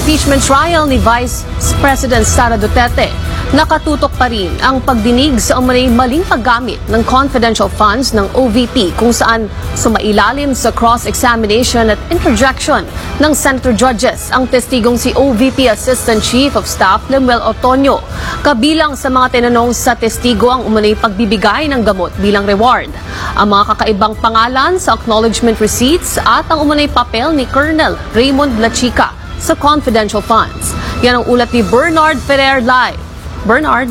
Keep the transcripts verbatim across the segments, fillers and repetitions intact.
impeachment trial ni Vice President Sara Duterte, nakatutok pa rin ang pagdinig sa umunay maling paggamit ng confidential funds ng O V P kung saan sumailalim sa cross-examination at interjection ng Senator Judges ang testigong si O V P Assistant Chief of Staff Lemuel Ortonio. Kabilang sa mga tinanong sa testigo ang umunay pagbibigay ng gamot bilang reward, ang mga kakaibang pangalan sa acknowledgement receipts at ang umunay papel ni Colonel Raymond Lachica sa confidential funds. Yan ang ulat ni Bernard Ferrer live. Bernard.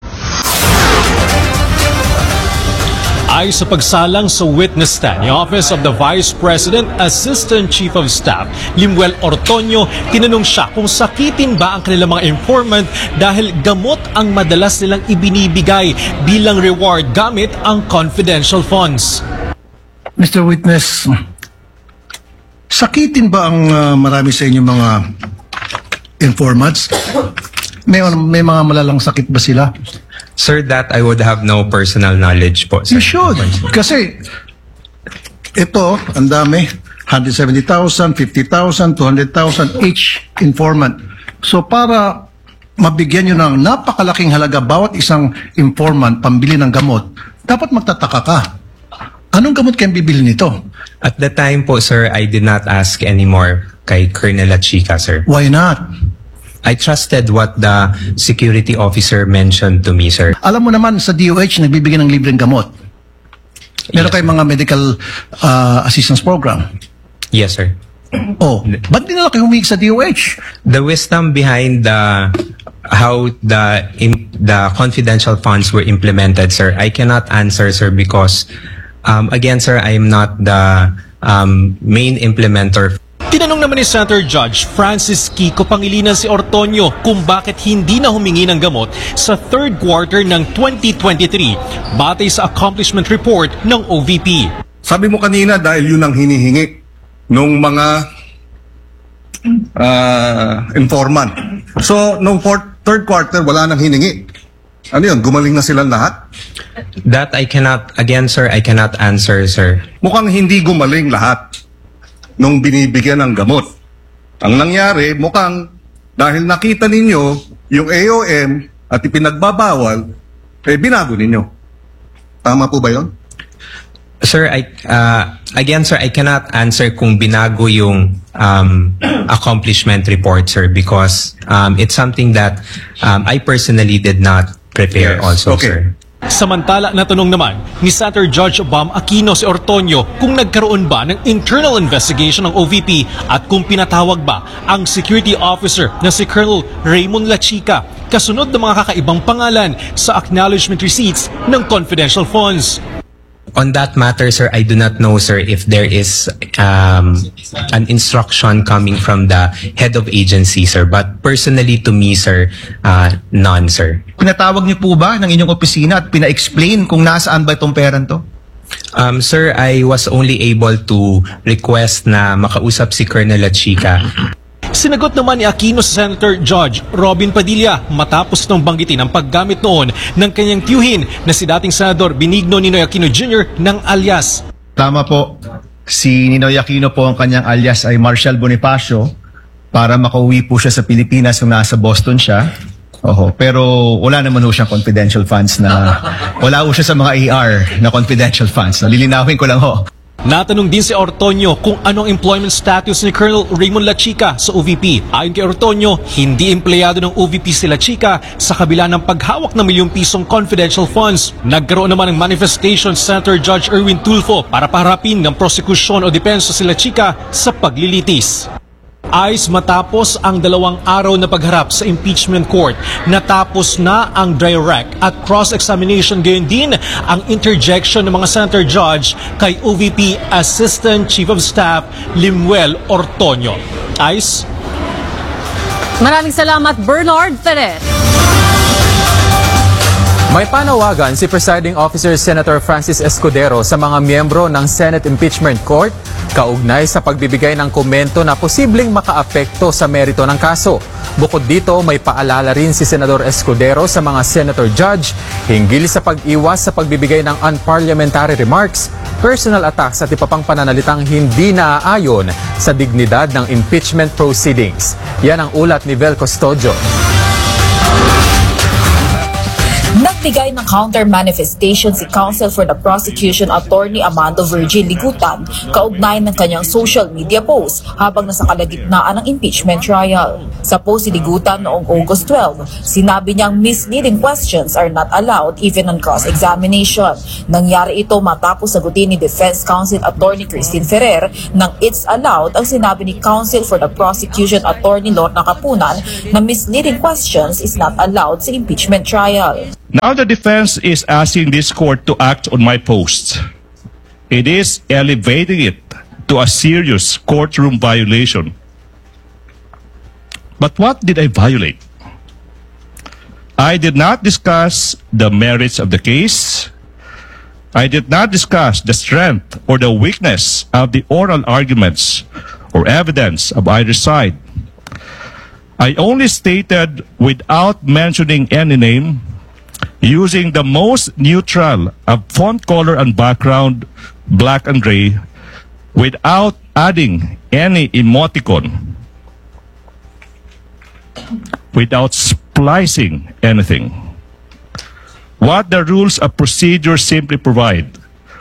Ay sa pagsalang sa witness stand ni Office of the Vice President Assistant Chief of Staff Lemuel Ortonio, tinanong siya kung sakitin ba ang kanilang mga informant dahil gamot ang madalas nilang ibinibigay bilang reward gamit ang confidential funds. Mister Witness, sakitin ba ang uh, marami sa inyong mga informants? May, may mga malalang sakit ba sila? Sir, that I would have no personal knowledge po, sir. You should. Kasi ito, ang dami. one hundred seventy thousand, fifty thousand, two hundred thousand each informant. So para mabigyan nyo ng napakalaking halaga bawat isang informant pambili ng gamot, dapat magtataka ka. Anong gamot kayong bibili nito? At the time po, sir, I did not ask anymore kay Colonel Lachica, sir. Why not? I trusted what the security officer mentioned to me, sir. Alam mo naman, sa D O H, nagbibigay ng libreng gamot. Meron Yes, kayong mga medical uh, assistance program. Yes, sir. Oh, ba't di na kayo humingi sa D O H? The wisdom behind the how the in, the confidential funds were implemented, sir, I cannot answer, sir, because um, again, sir, I am not the um, main implementer. Tinanong naman ni Senator Judge Francis Kiko Pangilinan si Ortonio kung bakit hindi na humingi ng gamot sa third quarter ng twenty twenty-three batay sa accomplishment report ng O V P. Sabi mo kanina dahil yun ang hinihingi nung mga uh, informant. So, nung fourth, third quarter, wala nang hiningi. Ano yun? Gumaling na silang lahat? That I cannot, again, sir, I cannot answer, sir. Mukhang hindi gumaling lahat nung binibigyan ng gamot. Ang nangyari, mukhang dahil nakita ninyo yung A O M at ipinagbabawal, eh binago ninyo. Tama po ba yun? Sir, I, uh, again, sir, I cannot answer kung binago yung um, accomplishment report, sir, because um, it's something that um, I personally did not prepare Yes. also, Okay. sir. Samantala, natanong naman ni Senator Judge Bam Aquino si Ortonio kung nagkaroon ba ng internal investigation ng O V P at kung pinatawag ba ang security officer na si Colonel Raymond Lachica kasunod ng mga kakaibang pangalan sa acknowledgement receipts ng confidential funds. On that matter, sir, I do not know, sir, if there is um, an instruction coming from the head of agency, sir. But personally, to me, sir, uh, none, sir. Pinatawag niyo po ba ng inyong opisina at pina-explain kung nasaan ba itong peran to? Um, sir, I was only able to request na makausap si Colonel Lachica. Sinagot naman ni Aquino sa Senator Judge Robin Padilla matapos nang banggitin ang paggamit noon ng kanyang tiyuhin na si dating Senador Benigno Ninoy Aquino Junior ng alias. Tama po, si Ninoy Aquino po ang kanyang alias ay Marshal Bonifacio para makauwi po siya sa Pilipinas kung nasa Boston siya. Oho, pero wala naman ho siyang confidential funds na, wala ho siya sa mga A R na confidential funds. Nalilinawin ko lang ho. Natanong din si Ortonio kung anong employment status ni Colonel Raymond Lachica sa O V P. Ayon kay Ortonio, hindi empleyado ng O V P si Lachica sa kabila ng paghawak ng milyong pisong confidential funds. Nagkaroon naman ng manifestation Senator Judge Erwin Tulfo para paharapin ng prosekusyon o depensa si Lachica sa paglilitis. Ayos matapos ang dalawang araw na pagharap sa impeachment court, natapos na ang direct at cross-examination, gayon din ang interjection ng mga Senator Judge kay O V P Assistant Chief of Staff Lemuel Ortonio. Ayos? Maraming salamat, Bernard Ferrer. May panawagan si Presiding Officer Senator Francis Escudero sa mga miyembro ng Senate Impeachment Court kaugnay sa pagbibigay ng komento na posibleng makaapekto sa merito ng kaso. Bukod dito, may paalala rin si Senador Escudero sa mga senator judge hinggil sa pag-iwas sa pagbibigay ng unparliamentary remarks, personal attacks at iba pang pananalitang hindi naaayon sa dignidad ng impeachment proceedings. Yan ang ulat ni Vel Custodio. Nagbigay ng counter-manifestation si Counsel for the Prosecution Attorney Amando Virgin Ligutan kaugnay ng kanyang social media post habang nasa kalagitnaan ng impeachment trial. Sa post si Ligutan noong August twelve, sinabi niyang misleading questions are not allowed even on cross-examination. Nangyari ito matapos sagutin ni Defense Counsel Attorney Christine Ferrer nang it's allowed ang sinabi ni Counsel for the Prosecution Attorney Lorna Capunan na misleading questions is not allowed sa impeachment trial. Now the defense is asking this court to act on my post. It is elevating it to a serious courtroom violation. But what did I violate? I did not discuss the merits of the case. I did not discuss the strength or the weakness of the oral arguments or evidence of either side. I only stated without mentioning any name, using the most neutral of font color and background, black and gray, without adding any emoticon, without splicing anything. What the rules of procedure simply provide,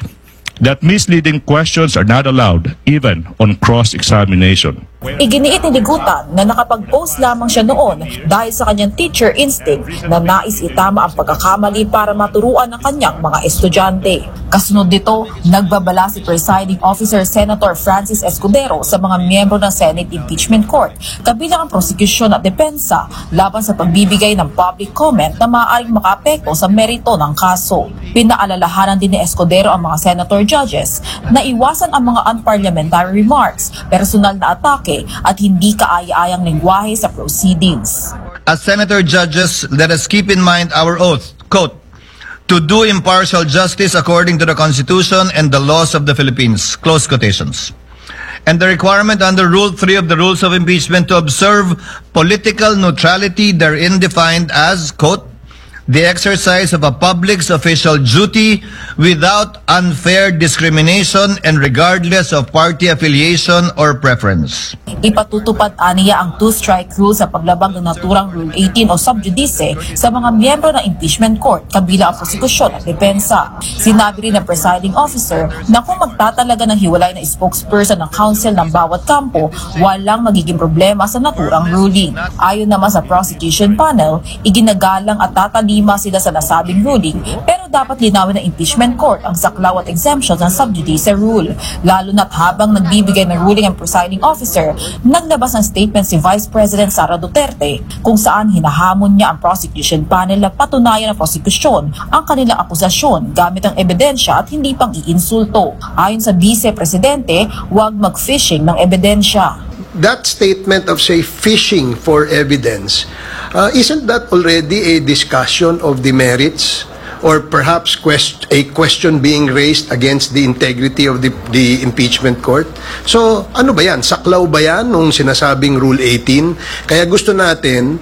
that misleading questions are not allowed even on cross-examination. Iginiit ni Ligutan na nakapag-post lamang siya noon dahil sa kanyang teacher instinct na nais itama ang pagkakamali para maturuan ng kanyang mga estudyante. Kasunod dito, nagbabala si Presiding Officer Senator Francis Escudero sa mga miyembro ng Senate Impeachment Court, kabilang ang prosecution at depensa laban sa pagbibigay ng public comment na maaaring makaapekto sa merito ng kaso. Pinaalalahanan din ni Escudero ang mga senator judges na iwasan ang mga unparliamentary remarks, personal na atake at hindi kaaya-ayang lengguwahe sa proceedings. As senator judges, let us keep in mind our oath, quote, to do impartial justice according to the Constitution and the laws of the Philippines, close quotations. And the requirement under Rule three of the Rules of Impeachment to observe political neutrality therein defined as, quote, the exercise of a public's official duty without unfair discrimination and regardless of party affiliation or preference. Ipatutupad aniya ang two-strike rule sa paglabag ng naturang Rule eighteen o sub judice sa mga miyembro ng impeachment court kabilang ang prosekusyon at depensa. Sinabi rin ng presiding officer na kung magtatalaga ng hiwalay na spokesperson ng counsel ng bawat kampo, walang magiging problema sa naturang ruling. Ayon naman sa prosecution panel, iginagalang at tatalima sila sa nasabing ruling pero dapat linawin ng impeachment court ang saklaw at exemptions ng sub judice rule. Lalo na't habang nagbibigay ng ruling ang presiding officer, naglabas ng statement si Vice President Sara Duterte kung saan hinahamon niya ang prosecution panel na patunayan ng prosekusyon ang kanilang akusasyon gamit ang ebidensya at hindi pang iinsulto. Ayon sa Vice Presidente, huwag mag-fishing ng ebidensya. That statement of, say, fishing for evidence, uh, isn't that already a discussion of the merits or perhaps quest a question being raised against the integrity of the, the impeachment court? So, ano ba yan? Saklaw ba yan nung sinasabing Rule eighteen? Kaya gusto natin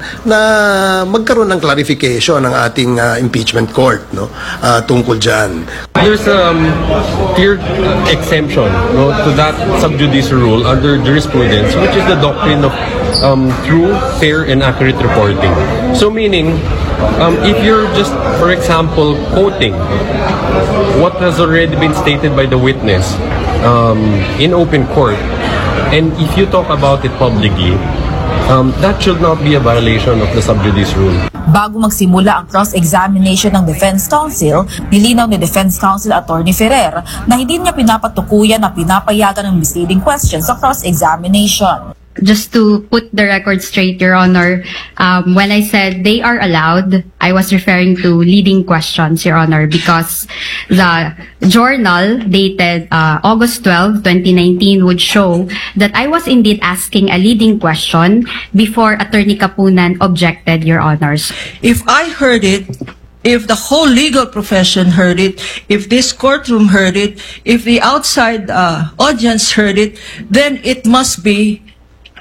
na magkaroon ng clarification ng ating uh, impeachment court, no? Uh, tungkol dyan. There's a um, clear exemption, no, to that sub judice rule under jurisprudence, which is the doctrine of um, true, fair, and accurate reporting. So meaning, um, if you're just, for example, quoting what has already been stated by the witness um, in open court, and if you talk about it publicly, um, that should not be a violation of the sub judice rule. Bago magsimula ang cross-examination ng Defense Counsel, nilinaw ni Defense Counsel Attorney Ferrer na hindi niya pinapatukuyan na pinapayagan ng misleading questions sa cross-examination. Just to put the record straight, Your Honor, um, when I said they are allowed, I was referring to leading questions, Your Honor, because the journal dated uh, August twelfth, twenty nineteen would show that I was indeed asking a leading question before Attorney Capunan objected, Your Honors. If I heard it, if the whole legal profession heard it, if this courtroom heard it, if the outside uh, audience heard it, then it must be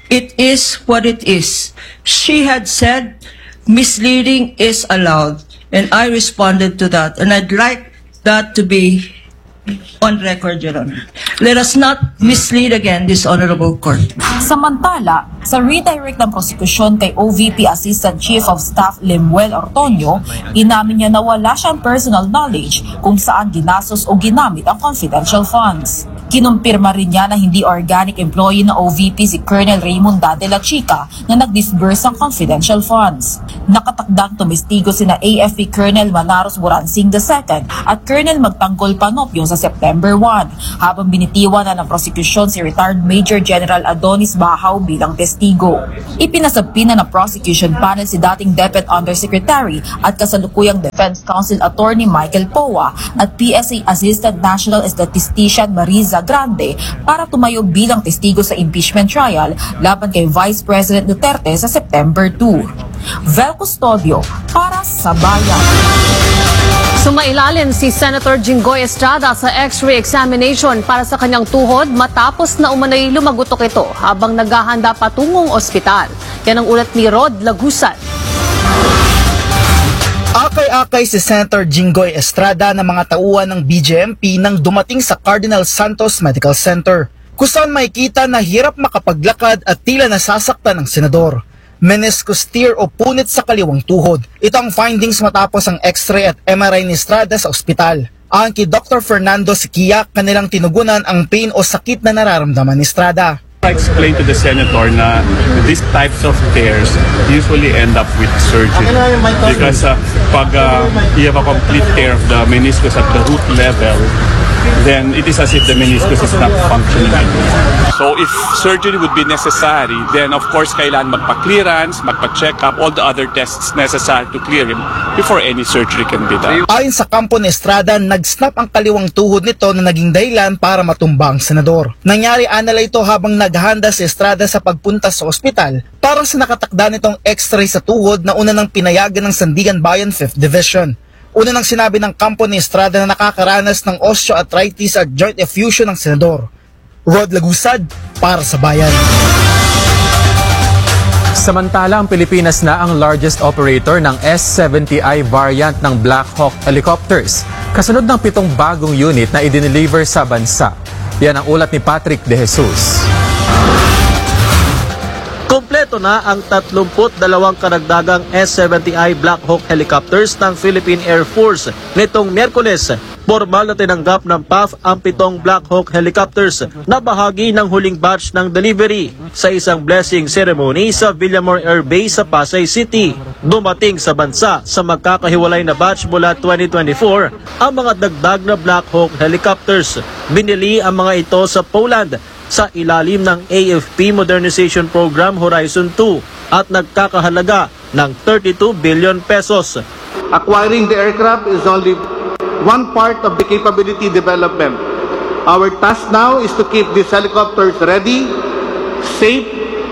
it is what it is. She had said misleading is allowed, and I responded to that, and I'd like that to be on record, Your Honor. Let us not mislead again this Honorable Court. Samantala, sa redirect ng prosekusyon kay O V P Assistant Chief of Staff Lemuel Ortonio, inamin niya na wala siyang personal knowledge kung saan ginastos o ginamit ang confidential funds. Kinumpirma rin niya na hindi organic employee na O V P si Colonel Raymond de la Chica na nag-disburse ng confidential funds. Nakatakdang tumestigo sina A F P Colonel Manaros Boransing the second at Colonel Magtanggol Panopio sa September first, habang binitiwan na ng prosecution si retired Major General Adonis Bahaw bilang testigo. Ipinasabi na ng prosecution panel si dating Deputy Undersecretary at kasalukuyang Defense Counsel Attorney Michael Poa at P S A Assistant National Statistician Mariza Grande para tumayo bilang testigo sa impeachment trial laban kay Vice President Duterte sa September second. Vel Custodio para sa Bayan. Sumailalim si Senator Jinggoy Estrada sa X-ray examination para sa kanyang tuhod matapos na umanay lumagutok ito habang naghahanda patungong ospital. Yan ang ulat ni Rod Lagusan. Akay-akay si Senator Jinggoy Estrada ng mga tauhan ng B J M P nang dumating sa Cardinal Santos Medical Center, kung saan makikita na hirap makapaglakad at tila nasasaktan ng senador. Meniscus tear o punit sa kaliwang tuhod. Ito ang findings matapos ang X-ray at M R I ni Estrada sa ospital. Ayon kay Doctor Fernando Siquia, kanilang tinugunan ang pain o sakit na nararamdaman ni Estrada. I explained to the senator na these types of tears usually end up with surgery because uh, pag uh, you have a complete tear of the meniscus at the root level, then it is as if the meniscus is not functioning anymore. So if surgery would be necessary, then of course kailangan magpa-clearance, magpa-check up, all the other tests necessary to clear him before any surgery can be done. Ayon sa kampo ni Estrada, nag-snap ang kaliwang tuhod nito na naging dahilan para matumba ang senador. Nangyari anala ito habang naghahanda si Estrada sa pagpunta sa ospital para sa nakatakda nitong X-ray sa tuhod na una ng pinayagan ng Sandigan Bayan fifth Division. Una nang sinabi ng kampo ni Estrada na nakakaranas ng osteoarthritis at joint effusion ng senador. Rod Lagusad para sa Bayan. Samantala, ang Pilipinas na ang largest operator ng S seventy I variant ng Black Hawk helicopters, kasunod ng pitong bagong unit na idineliver sa bansa. Yan ang ulat ni Patrick De Jesus. Kompleto na ang tatlumput dalawang karagdagang S seventy I Black Hawk helicopters ng Philippine Air Force. Nitong Miyerkules, formal na tinanggap ng P A F ang pitong Black Hawk helicopters na bahagi ng huling batch ng delivery sa isang blessing ceremony sa Villamor Air Base sa Pasay City. Dumating sa bansa sa magkakahiwalay na batch mula twenty twenty-four ang mga dagdag na Black Hawk helicopters. Binili ang mga ito sa Poland sa ilalim ng A F P Modernization Program Horizon two at nagkakahalaga ng thirty-two billion pesos. Acquiring the aircraft is only one part of the capability development. Our task now is to keep these helicopters ready, safe,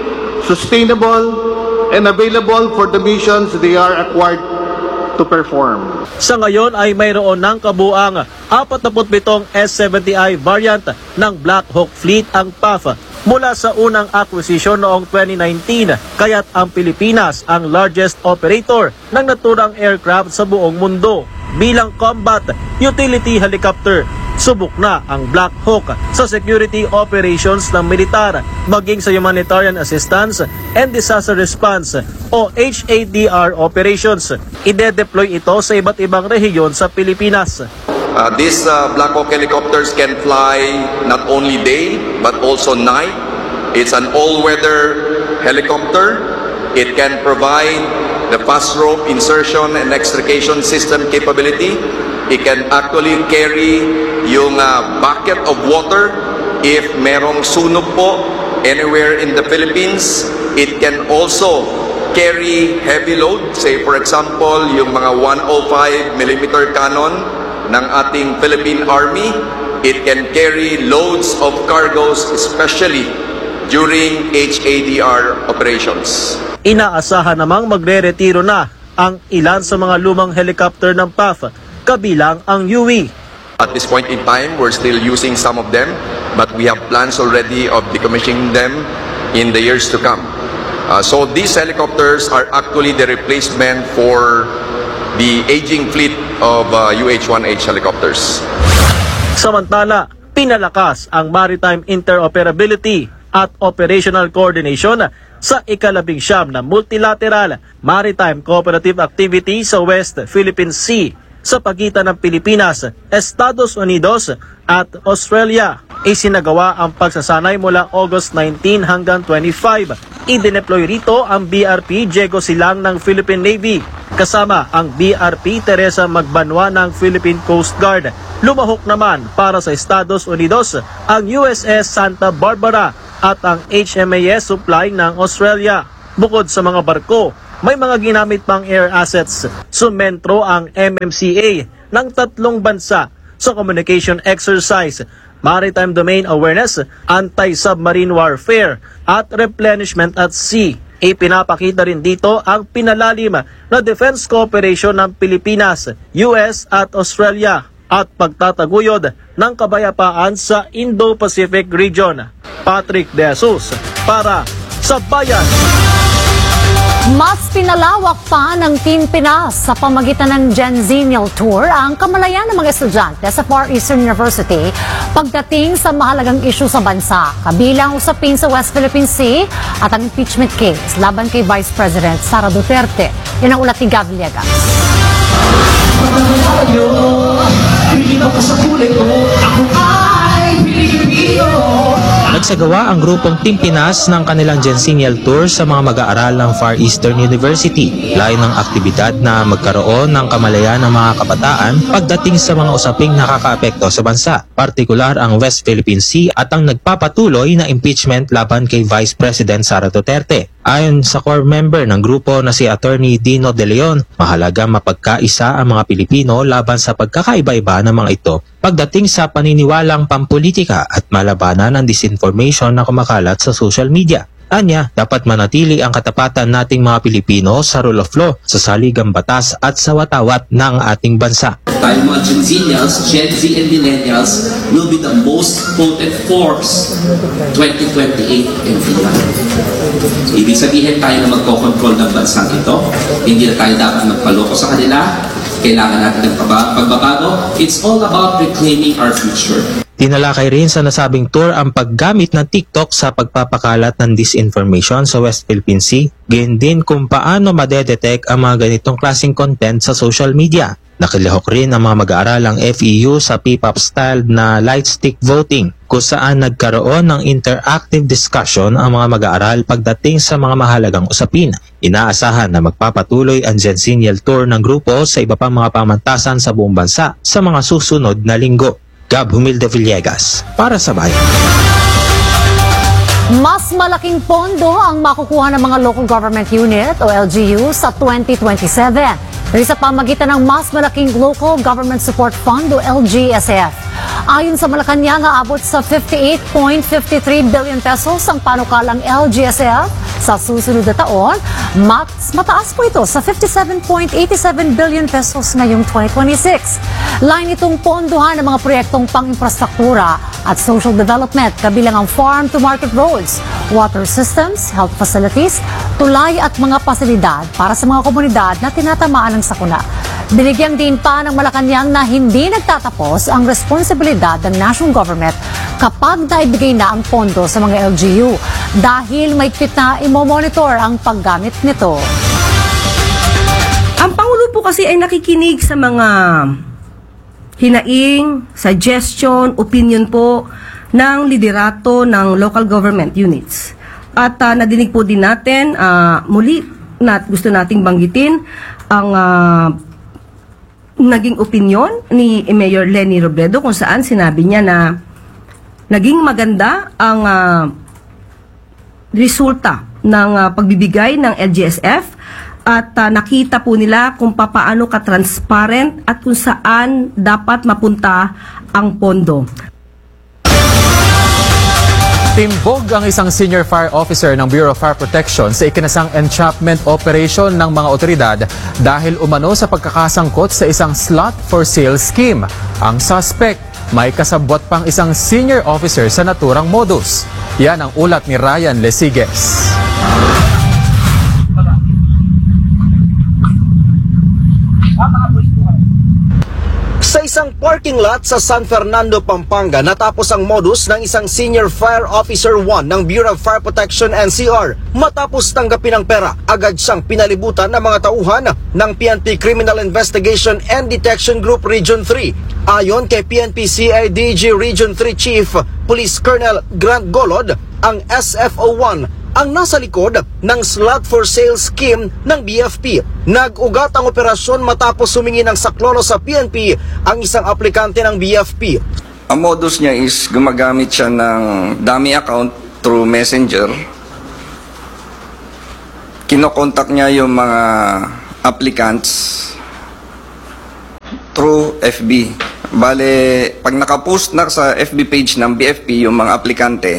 sustainable, and available for the missions they are acquired to perform. Sa ngayon ay mayroon ng kabuang forty-seven S seventy I variant ng Black Hawk Fleet ang P A F mula sa unang acquisition noong twenty nineteen, kaya't ang Pilipinas ang largest operator ng naturang aircraft sa buong mundo. Bilang combat utility helicopter, subok na ang Black Hawk sa security operations ng militar, maging sa humanitarian assistance and disaster response o H A D R operations. Ide-deploy ito sa iba't ibang rehiyon sa Pilipinas. Uh, these uh, Black Hawk helicopters can fly not only day but also night. It's an all-weather helicopter. It can provide the fast rope insertion and extrication system capability. It can actually carry yung uh, bucket of water if merong sunog po anywhere in the Philippines. It can also carry heavy load, say for example yung mga one oh five millimeter cannon ng ating Philippine Army. It can carry loads of cargoes, especially during H A D R operations. Inaasahan namang magre-retiro na ang ilan sa mga lumang helicopter ng P A F, kabilang ang U W I. At this point in time, we're still using some of them, but we have plans already of decommissioning them in the years to come. Uh, so these helicopters are actually the replacement for the aging fleet of uh, U H one H helicopters. Samantala, pinalakas ang maritime interoperability at operational coordination sa ikalabing siyam na multilateral maritime cooperative activity sa West Philippine Sea sa pagitan ng Pilipinas, Estados Unidos at Australia. Isinagawa ang pagsasanay mula August nineteen hanggang twenty-five. Idineploy rito ang B R P Diego Silang ng Philippine Navy kasama ang B R P Teresa Magbanwa ng Philippine Coast Guard. Lumahok naman para sa Estados Unidos ang U S S Santa Barbara at ang H M A S Supply ng Australia. Bukod sa mga barko, may mga ginamit pang air assets. Sumentro ang M M C A ng tatlong bansa sa communication exercise, maritime domain awareness, anti-submarine warfare, at replenishment at sea. Ipinapakita rin dito ang pinalalim na defense cooperation ng Pilipinas, U S at Australia at pagtataguyod ng kabayapaan sa Indo-Pacific region. Patrick De Jesus para sa Bayan. Mas pinalawak pa ng Team Pinas sa pamagitan ng Gen Zenial Tour ang kamalayan ng mga estudyante sa Far Eastern University pagdating sa mahalagang isyu sa bansa, kabilang usapin sa West Philippine Sea at ang impeachment case laban kay Vice President Sara Duterte. Yan ang ulat ni Gav Villegas. Nagsagawa ang grupong Team Pinas ng kanilang Gen Zenial Tour sa mga mag-aaral ng Far Eastern University. Layo ng aktibidad na magkaroon ng kamalayan ng mga kabataan pagdating sa mga usaping nakakaapekto sa bansa, partikular ang West Philippine Sea at ang nagpapatuloy na impeachment laban kay Vice President Sara Duterte. Ayon sa core member ng grupo na si Attorney Dino De Leon, mahalaga mapagkaisa ang mga Pilipino laban sa pagkakaiba-iba ng mga ito pagdating sa paniniwalang pampolitika at malabanan ng disinformation na kumakalat sa social media. Anya, dapat manatili ang katapatan nating mga Pilipino sa rule of law, sa saligang batas at sa watawat ng ating bansa. Tayo mga Gen Zenials, Gen Z and Millennials will be the most potent force twenty twenty-eight and beyond. Ibig sabihin tayo na magkocontrol ng bansang ito. Hindi na tayo dapat magpaloko sa kanila. Kailangan natin ng pagbabago. It's all about reclaiming our future. Tinalakay rin sa nasabing tour ang paggamit ng TikTok sa pagpapakalat ng disinformation sa West Philippine Sea, gayon din kung paano madedetect ang mga ganitong klaseng content sa social media. Nakilahok rin ang mga mag-aaralang F E U sa P P A P-style na light stick voting, kung saan nagkaroon ng interactive discussion ang mga mag-aaral pagdating sa mga mahalagang usapin. Inaasahan na magpapatuloy ang Gen Zenial Tour ng grupo sa iba pang mga pamantasan sa buong bansa sa mga susunod na linggo. Gab Humilde Villegas para sa Bayan. Mas malaking pondo ang makukuha ng mga local government unit o L G U sa twenty twenty-seven. Rin sa pamagitan ng mas malaking Local Government Support Fund o L G S F. Ayon sa Malacanang, aabot sa fifty-eight point five three billion pesos ang panukalang L G S F sa susunod na taon. Mas mataas po ito sa fifty-seven point eight seven billion pesos ngayong twenty twenty-six. Line itong pondohan ng mga proyektong pang-infrastruktura at social development, kabilang ang farm-to-market roads, water systems, health facilities, tulay at mga pasilidad para sa mga komunidad na tinatamaan ng sakuna. Binigyan din pa ng Malacanang na hindi nagtatapos ang responsibilidad ng national government kapag naibigay na ang pondo sa mga L G U dahil may mahigpit na imo-monitor ang paggamit nito. Ang Pangulo po kasi ay nakikinig sa mga hinaing, suggestion, opinion po ng liderato ng local government units. At uh, nadinig po din natin uh, muli na gusto nating banggitin ang uh, naging opinion ni Mayor Leni Robredo kung saan sinabi niya na naging maganda ang uh, resulta ng uh, pagbibigay ng L G S F at uh, nakita po nila kung papaano ka-transparent at kung saan dapat mapunta ang pondo. Timbog ang isang senior fire officer ng Bureau of Fire Protection sa ikinasang entrapment operation ng mga otoridad dahil umano sa pagkakasangkot sa isang slot for sale scheme. Ang suspect, may kasabwat pang isang senior officer sa naturang modus. Yan ang ulat ni Ryan Lesigues. Sa isang parking lot sa San Fernando, Pampanga, natapos ang modus ng isang Senior Fire Officer one ng Bureau of Fire Protection N C R. Matapos tanggapin ang pera, agad siyang pinalibutan ng mga tauhan ng P N P Criminal Investigation and Detection Group Region three. Ayon kay P N P C I D G Region three Chief Police Colonel Grant Golod, ang S F O one ang nasa likod ng slot for sale scheme ng B F P. Nag-ugat ang operasyon matapos humingi ng saklolo sa P N P ang isang aplikante ng B F P. Ang modus niya is gumagamit siya ng dummy account through Messenger. Kinokontak niya yung mga applicants through F B. Bale, pag nakapost na sa F B page ng B F P yung mga aplikante,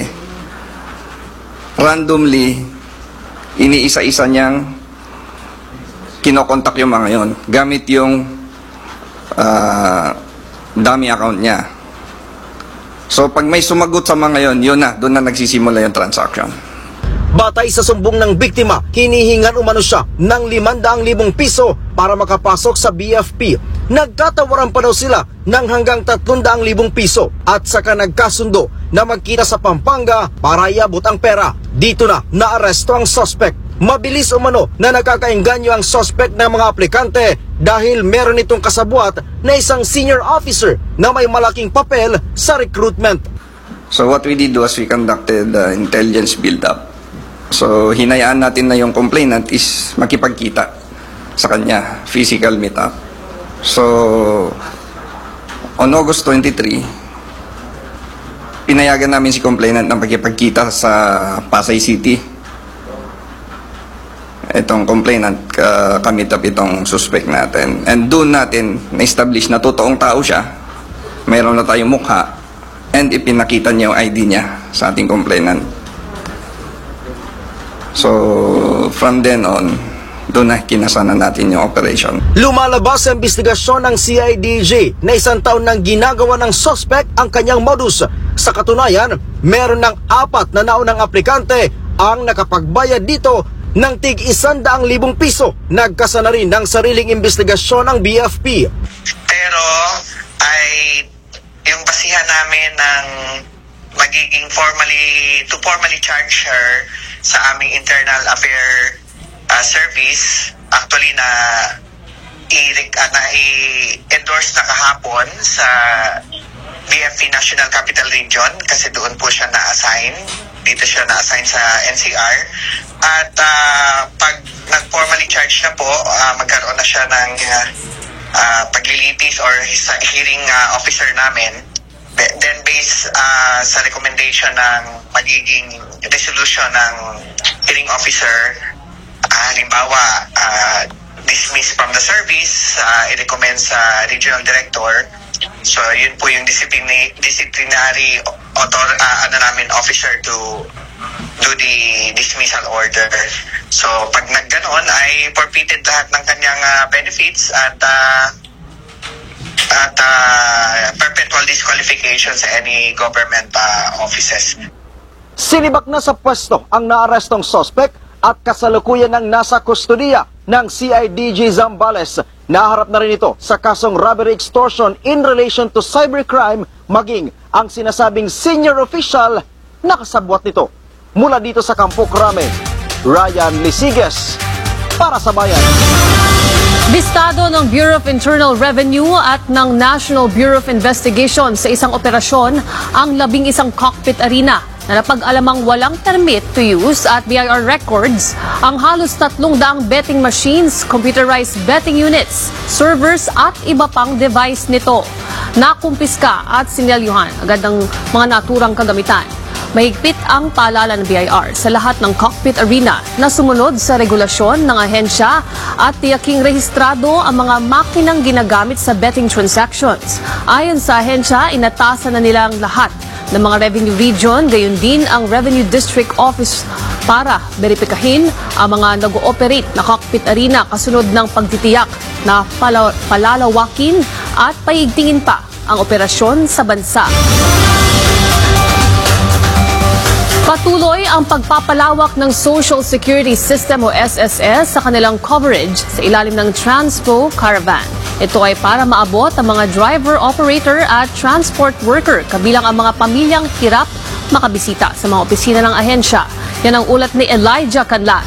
randomly, iniisa-isa niyang kinokontak yung mga yon gamit yung uh, dummy account niya. So pag may sumagot sa mga yon, yun na, doon na nagsisimula yung transaction. Batay sa sumbong ng biktima, hinihingan umano siya ng limandang libong piso para makapasok sa B F P. Nagkatawaran pa daw sila ng hanggang tatlong libong piso at saka nagkasundo na magkita sa Pampanga para iabot ang pera. Dito na naaresto ang suspect. Mabilis umano na nakakaengganyo ang suspect ng mga aplikante dahil meron itong kasabwat na isang senior officer na may malaking papel sa recruitment. So what we did was we conducted the intelligence build-up. So hinayaan natin na yung complainant is makipagkita sa kanya, physical meet-up. So on August twenty-third, pinayagan namin si complainant na makipagkita sa Pasay City. Itong complainant, uh, kamit up itong suspect natin. And doon natin na-establish na totoong tao siya. Mayroon na tayong mukha. And ipinakita niya yung I D niya sa ating complainant. So, from then on, doon na kinasanan natin yung operation. Lumalabas sa investigasyon ng C I D G na isang taon nang ginagawa ng suspect ang kanyang modus. Sa katunayan, meron ng apat na naunang aplikante ang nakapagbayad dito ng tig isandaang libong piso. Nagkasana rin ng sariling investigasyon ng B F P. Pero ay yung basihan namin ng magiging formally, to formally charge her sa aming internal affair uh, service, actually na i-endorse na, i-endorse na kahapon sa B F P National Capital Region kasi doon po siya na-assign. Dito siya na-assign sa N C R. At uh, pag nag-formally charge na po, uh, magkaroon na siya ng uh, uh, paglilitis or his, hearing uh, officer namin. Then based uh, sa recommendation ng magiging resolution ng hearing officer, uh, halimbawa uh, dismiss from the service, uh, i-recommend sa regional director. So yun po yung disciplinary, disciplinary author, uh, ano namin, officer to do the dismissal order. So pag nagganon ay forfeited lahat ng kanyang uh, benefits at uh, at uh, perpetual disqualification sa any government uh, offices. Sinibak na sa pwesto ang naarestong suspect at kasalukuyan ng nasa kustodiya ng C I D G Zambales. Naharap na rin ito sa kasong robbery extortion in relation to cybercrime, maging ang sinasabing senior official na kasabwat nito. Mula dito sa Campo Crame, Ryan Lesigues para sa Bayan. Bistado ng Bureau of Internal Revenue at ng National Bureau of Investigation sa isang operasyon ang labing isang cockpit arena na napag-alamang walang permit to use at B I R records ang halos tatlong daang betting machines, computerized betting units, servers at iba pang device nito. Nakumpiska at sinelyuhan agad ang mga naturang kagamitan. Mahigpit ang paalala ng B I R sa lahat ng cockpit arena na sumunod sa regulasyon ng ahensya at tiyaking rehistrado ang mga makinang ginagamit sa betting transactions. Ayon sa ahensya, inatasan na nilang lahat ng mga revenue region, gayon din ang Revenue District Office para beripikahin ang mga nag-ooperate na cockpit arena kasunod ng pagtitiyak na pala- palalawakin at paigtingin pa ang operasyon sa bansa. Patuloy ang pagpapalawak ng Social Security System o S S S sa kanilang coverage sa ilalim ng Transpo Caravan. Ito ay para maabot ang mga driver, operator at transport worker, kabilang ang mga pamilyang hirap makabisita sa mga opisina ng ahensya. Yan ang ulat ni Elijah Canlas.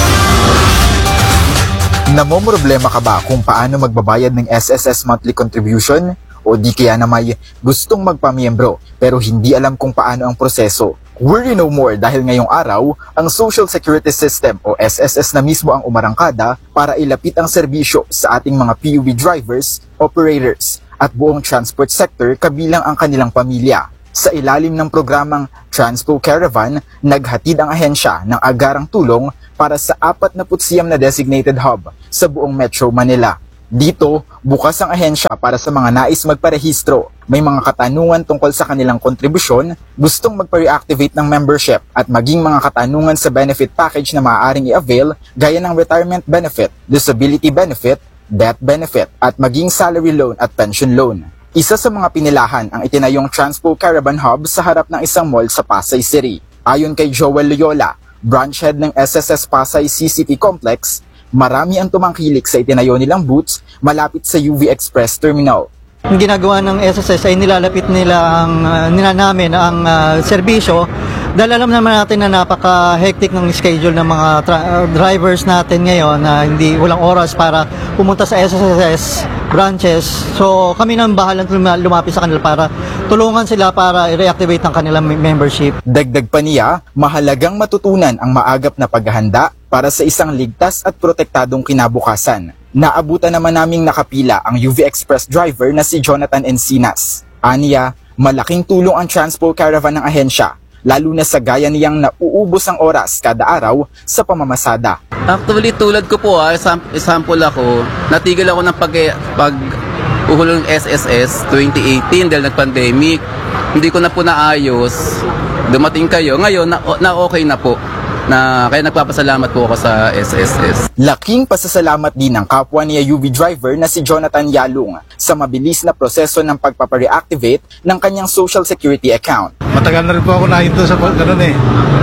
Namomroblema ka ba kung paano magbabayad ng S S S monthly contribution? O di kaya na may gustong magpamiyembro pero hindi alam kung paano ang proseso? Worry no more dahil ngayong araw, ang Social Security System o S S S na mismo ang umarangkada para ilapit ang serbisyo sa ating mga P U V drivers, operators at buong transport sector kabilang ang kanilang pamilya. Sa ilalim ng programang Transpo Caravan, naghatid ang ahensya ng agarang tulong para sa apat na putsiyam na designated hub sa buong Metro Manila. Dito, bukas ang ahensya para sa mga nais magparehistro, may mga katanungan tungkol sa kanilang kontribusyon, gustong magpa-reactivate ng membership at maging mga katanungan sa benefit package na maaaring i-avail gaya ng retirement benefit, disability benefit, death benefit at maging salary loan at pension loan. Isa sa mga pinilahan ang itinayong Transpo Caravan Hub sa harap ng isang mall sa Pasay City. Ayon kay Joel Loyola, branch head ng S S S Pasay C C P Complex, marami ang tumangkilik sa itinayo nilang booths malapit sa U V Express Terminal. Ang ginagawa ng S S S ay nilalapit nila ang uh, nila namin ang uh, serbisyo dahil alam naman natin na napaka-hectic ng schedule ng mga tra- uh, drivers natin ngayon na uh, hindi walang oras para pumunta sa S S S branches. So kami nang bahalang lumapit sa kanila para tulungan sila para i-reactivate ang kanilang membership. Dagdag pa niya, mahalagang matutunan ang maagap na paghahanda para sa isang ligtas at protektadong kinabukasan. Naabutan naman naming nakapila ang U V Express driver na si Jonathan Encinas. Aniya, malaking tulong ang Transpo Caravan ng ahensya, lalo na sa gaya niyang nauubos ang oras kada araw sa pamamasada. Actually, tulad ko po, ah, example ako, natigil ako ng pag, pag uhulong S S S twenty eighteen dahil nag-pandemic. Hindi ko na po naayos. Dumating kayo. Ngayon, na, na okay na po. Na, kaya nagpapasalamat po ako sa S S S. Laking pasasalamat din ng kapwa niya U V driver na si Jonathan Yalung sa mabilis na proseso ng pagpapareactivate ng kanyang Social Security account. Matagal na rin po ako nahinto sa ganun eh.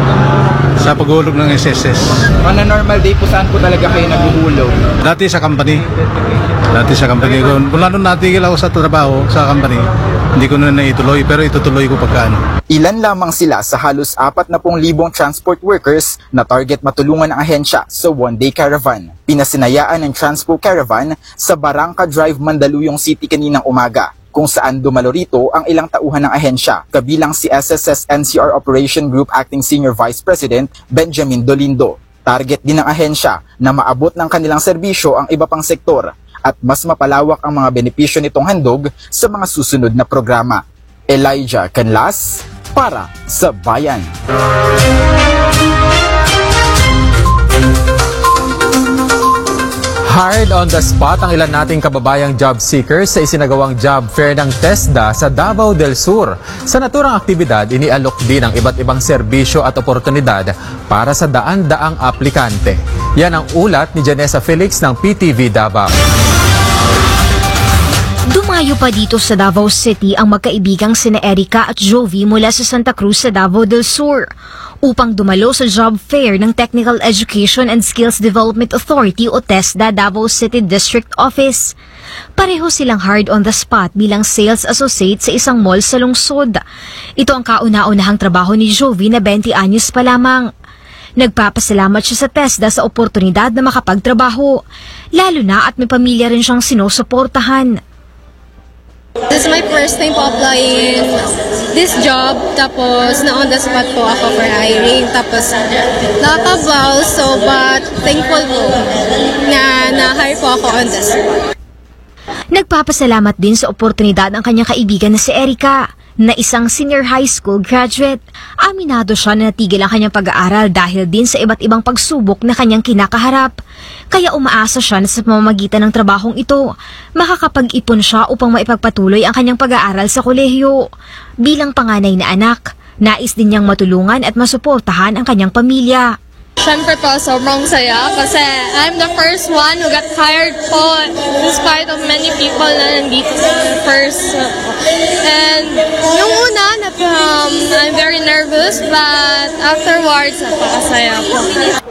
Sa paghulog ng S S S. On a normal day po, saan po talaga kayo naghuhulog? Dati sa company. Dati sa company ko. Mula nung natigil ako sa trabaho sa company, hindi ko na naituloy pero itutuloy ko pagkaano. Ilan lamang sila sa halos apat na pung libong transport workers na target matulungan ng ahensya sa one-day caravan. Pinasinayaan ng Transpo Caravan sa Barangka Drive, Mandaluyong City kaninang umaga, kung saan dumalo rito ang ilang tauhan ng ahensya, kabilang si S S S N C R Operation Group Acting Senior Vice President Benjamin Dolindo. Target din ng ahensya na maabot ng kanilang serbisyo ang iba pang sektor at mas mapalawak ang mga benepisyo nitong handog sa mga susunod na programa. Elijah Canlas para sa Bayan. Hard on the spot ang ilan nating kababayang job seekers sa isinagawang job fair ng TESDA sa Davao del Sur. Sa naturang aktibidad, inialok din ang iba't ibang serbisyo at oportunidad para sa daan-daang aplikante. Yan ang ulat ni Janessa Felix ng P T V Davao. Dumayo pa dito sa Davao City ang magkaibigang sina Erica at Jovi mula sa Santa Cruz sa Davao del Sur upang dumalo sa job fair ng Technical Education and Skills Development Authority o TESDA Davao City District Office. Pareho silang hard on the spot bilang sales associate sa isang mall sa lungsod. Ito ang kauna-unahang trabaho ni Jovi na twenty anyos pa lamang. Nagpapasalamat siya sa TESDA sa oportunidad na makapagtrabaho, lalo na at may pamilya rin siyang sinusuportahan. This is my first time po applying this job, tapos na on the spot po ako for hiring, tapos nakakabaw, so but thankful po na na-hire po ako on the spot. Nagpapasalamat din sa oportunidad ang kanyang kaibigan na si Erica, na isang senior high school graduate. Aminado siya na natigil ang kanyang pag-aaral dahil din sa iba't ibang pagsubok na kanyang kinakaharap. Kaya umaasa siya na sa pamamagitan ng trabahong ito, makakapag-ipon siya upang maipagpatuloy ang kanyang pag-aaral sa kolehiyo. Bilang panganay na anak, nais din niyang matulungan at masuportahan ang kanyang pamilya. Siyempre po, sobrang saya kasi I'm the first one who got hired po despite of many people na nandito first. And yung una, um, I'm very nervous but afterwards, napakasaya po.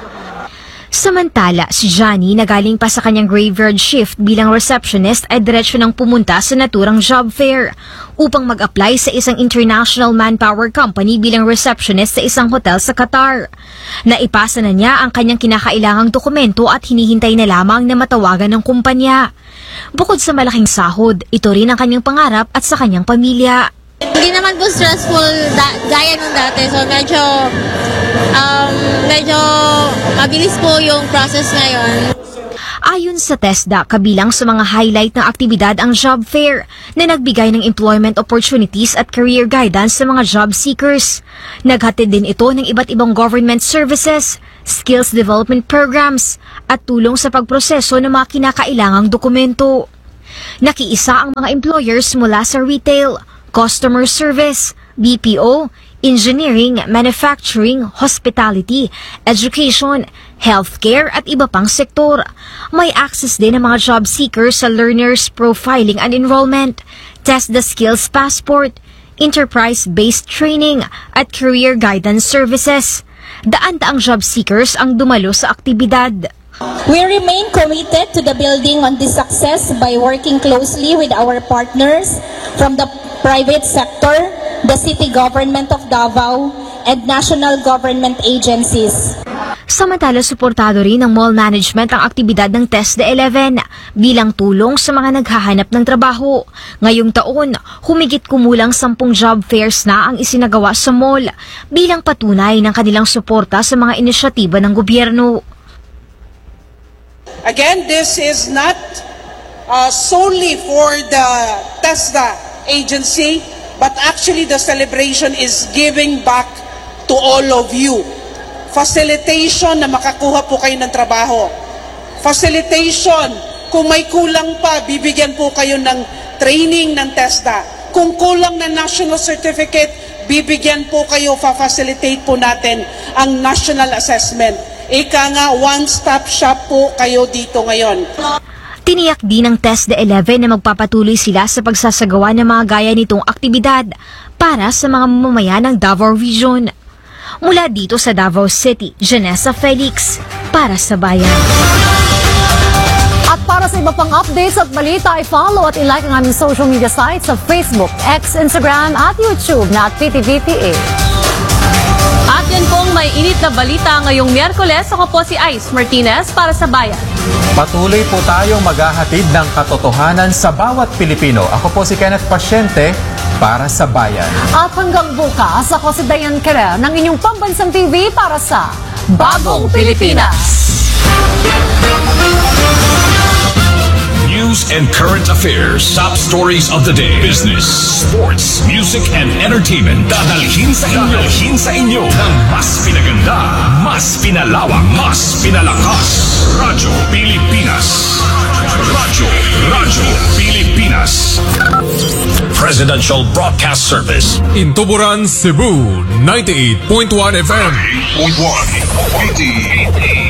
Samantala, si Johnny na galing pa sa kanyang graveyard shift bilang receptionist ay diretsyo nang pumunta sa naturang job fair upang mag-apply sa isang international manpower company bilang receptionist sa isang hotel sa Qatar. Naipasa na niya ang kanyang kinakailangang dokumento at hinihintay na lamang na matawagan ng kumpanya. Bukod sa malaking sahod, ito rin ang kanyang pangarap at sa kanyang pamilya. Hindi naman po stressful da- gaya nung dati. So medyo, um, medyo mabilis po yung process ngayon. Ayon sa TESDA, kabilang sa mga highlight ng aktibidad ang job fair na nagbigay ng employment opportunities at career guidance sa mga job seekers. Naghatid din ito ng iba't ibang government services, skills development programs at tulong sa pagproseso ng mga kinakailangang dokumento. Nakiisa ang mga employers mula sa retail, customer service, B P O, engineering, manufacturing, hospitality, education, healthcare at iba pang sektor. May access din ang mga job seekers sa learners profiling and enrollment, test the skills passport, enterprise-based training at career guidance services. Daan-daang job seekers ang dumalo sa aktibidad. We remain committed to the building on this success by working closely with our partners from the private sector, the city government of Davao, and national government agencies. Samantala, suportado rin ng mall management ang aktibidad ng TESDA eleven bilang tulong sa mga naghahanap ng trabaho. Ngayong taon, humigit kumulang sampung job fairs na ang isinagawa sa mall bilang patunay ng kanilang suporta sa mga inisyatiba ng gobyerno. Again, this is not uh, solely for the TESDA agency, but actually the celebration is giving back to all of you. Facilitation na makakuha po kayo ng trabaho. Facilitation, kung may kulang pa, bibigyan po kayo ng training ng TESDA. Kung kulang na national certificate, bibigyan po kayo, fa-facilitate po natin ang national assessment. Ika nga, one-stop shop po kayo dito ngayon. Tiniyak din ng TESDA eleven na magpapatuloy sila sa pagsasagawa ng mga gaya nitong aktibidad para sa mga mamamayan ng Davao Region. Mula dito sa Davao City, Janessa Felix, para sa Bayan. At para sa iba pang updates at balita, i-follow at i-like ang aming social media sites sa Facebook, X, Instagram at YouTube na at P T V P A. At yan pong may init na balita ngayong Miyerkules. Ako po si Ice Martinez para sa Bayan. Patuloy po tayong maghahatid ng katotohanan sa bawat Pilipino. Ako po si Kenneth Pasyente para sa Bayan. At hanggang bukas, ako si Diane Kerel ng inyong pambansang T V para sa Bagong Pilipinas. News and current affairs, top stories of the day, business, sports, music, and entertainment. Dadalhin sa inyo, dadalhin sa inyo ng mas pinaganda, mas pinalawak, mas pinalakas. Radyo Pilipinas. Radyo, Radyo Pilipinas. Presidential Broadcast Service. In Tuburan, Cebu, ninety-eight point one F M. ninety-eight point one.